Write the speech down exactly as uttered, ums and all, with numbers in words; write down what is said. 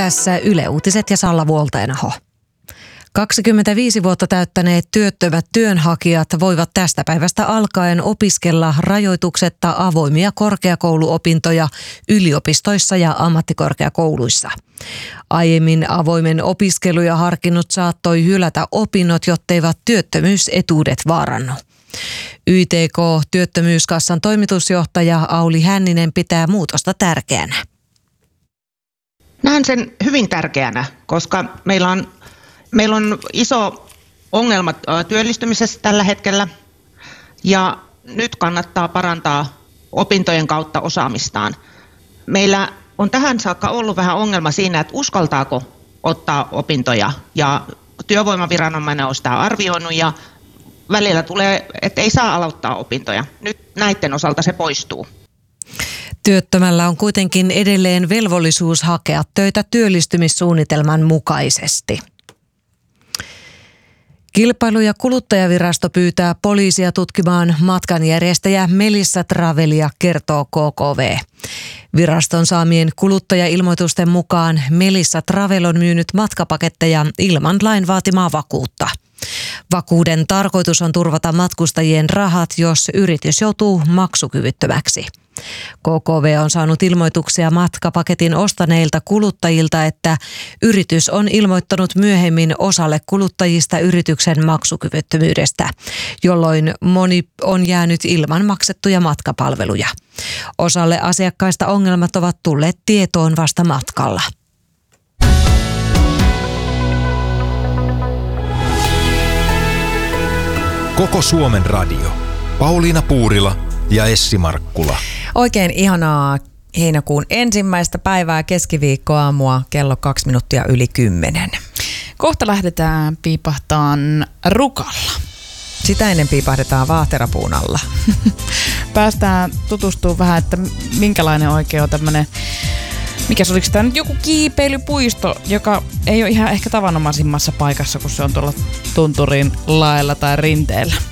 Tässä Yle Uutiset ja Salla Vuolteenaho. kaksikymmentäviisi vuotta täyttäneet työttömät työnhakijat voivat tästä päivästä alkaen opiskella rajoituksetta avoimia korkeakouluopintoja yliopistoissa ja ammattikorkeakouluissa. Aiemmin avoimen opiskeluja harkinnut saattoi hylätä opinnot, jotteivät työttömyysetuudet vaarannu. Y T K Työttömyyskassan toimitusjohtaja Auli Hänninen pitää muutosta tärkeänä. Näen sen hyvin tärkeänä, koska meillä on, meillä on iso ongelma työllistymisessä tällä hetkellä ja nyt kannattaa parantaa opintojen kautta osaamistaan. Meillä on tähän saakka ollut vähän ongelma siinä, että uskaltaako ottaa opintoja ja työvoimaviranomainen on sitä arvioinut ja välillä tulee, että ei saa aloittaa opintoja. Nyt näiden osalta se poistuu. Työttömällä on kuitenkin edelleen velvollisuus hakea töitä työllistymissuunnitelman mukaisesti. Kilpailu- ja kuluttajavirasto pyytää poliisia tutkimaan matkanjärjestäjä Melissa Travelia, kertoo K K V. Viraston saamien kuluttajailmoitusten mukaan Melissa Travel on myynyt matkapaketteja ilman lain vaatimaa vakuutta. Vakuuden tarkoitus on turvata matkustajien rahat, jos yritys joutuu maksukyvyttömäksi. K K V on saanut ilmoituksia matkapaketin ostaneilta kuluttajilta, että yritys on ilmoittanut myöhemmin osalle kuluttajista yrityksen maksukyvyttömyydestä, jolloin moni on jäänyt ilman maksettuja matkapalveluja. Osalle asiakkaista ongelmat ovat tulleet tietoon vasta matkalla. Koko Suomen radio. Pauliina Puurila ja Essi Markkula. Oikein ihanaa heinäkuun ensimmäistä päivää keskiviikkoaamua kello kaksi minuuttia yli kymmenen. Kohta lähdetään piipahtaan rukalla. Sitä ennen piipahdetaan vaahterapuun alla. Päästään tutustumaan vähän, että minkälainen oikein on tämmöinen, mikä se oliko tämä nyt joku kiipeilypuisto, joka ei ole ihan ehkä tavanomaisimmassa paikassa, kun se on tuolla tunturin laella tai rinteellä.